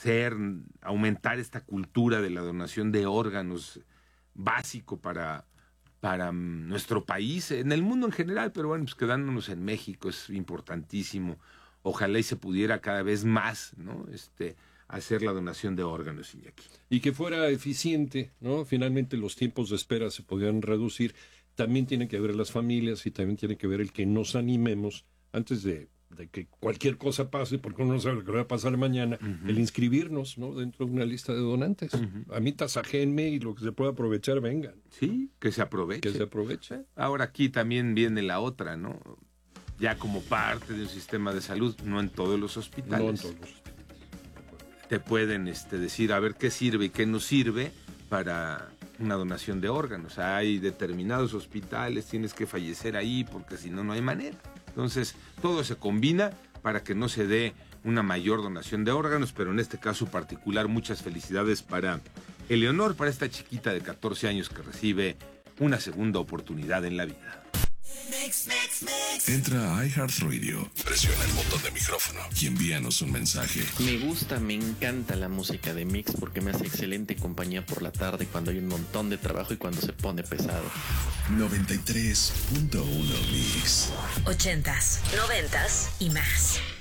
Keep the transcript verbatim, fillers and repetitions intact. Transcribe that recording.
hacer, aumentar esta cultura de la donación de órganos básico para, para nuestro país, en el mundo en general, pero bueno, pues quedándonos en México es importantísimo. Ojalá y se pudiera cada vez más, ¿no? Este, hacer la donación de órganos, Iñaki. Y que fuera eficiente, ¿no? Finalmente los tiempos de espera se podían reducir. También tienen que ver las familias y también tiene que ver el que nos animemos antes de, de que cualquier cosa pase, porque uno no sabe lo que va a pasar mañana, uh-huh. el inscribirnos, ¿no? Dentro de una lista de donantes. Uh-huh. A mí tasajénme y lo que se pueda aprovechar, vengan. Sí, que se aproveche. Que se aproveche. Ahora aquí también viene la otra, ¿no? Ya como parte de un sistema de salud, no en todos los hospitales. No en todos los hospitales. Te pueden este, decir a ver qué sirve y qué no sirve para una donación de órganos. Hay determinados hospitales, tienes que fallecer ahí porque si no, no hay manera. Entonces, todo se combina para que no se dé una mayor donación de órganos, pero en este caso particular, muchas felicidades para Eleonor, para esta chiquita de catorce años que recibe una segunda oportunidad en la vida. Mix, mix, mix. Entra a iHeartRadio, presiona el botón de micrófono y envíanos un mensaje. Me gusta, me encanta la música de Mix porque me hace excelente compañía por la tarde cuando hay un montón de trabajo y cuando se pone pesado. noventa y tres punto uno Mix. Ochentas, noventas y más.